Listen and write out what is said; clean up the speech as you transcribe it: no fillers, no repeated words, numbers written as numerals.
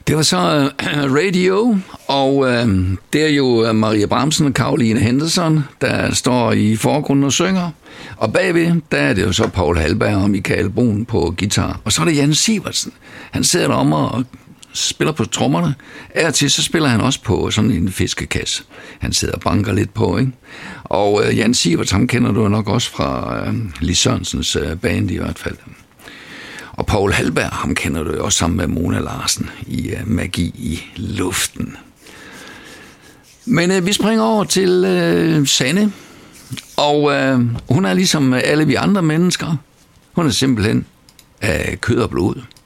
Det var så Radio, og det er jo Maria Bramsen og Caroline Henderson, der står i forgrunden og synger. Og bagved, der er det jo så Paul Hallberg og Michael Bruun på guitar. Og så er det Jan Sivertsen. Han sidder derom og spiller på trommerne. Af og til så spiller han også på sådan en fiskekasse. Han sidder og banker lidt på, ikke? Og Jan Sivertsen, ham kender du nok også fra Lis Sørensens band i hvert fald. Og Paul Hallberg, ham kender du også sammen med Mona Larsen i Magi i luften. Men vi springer over til Sanne, og hun er ligesom alle vi andre mennesker. Hun er simpelthen af kød og blod.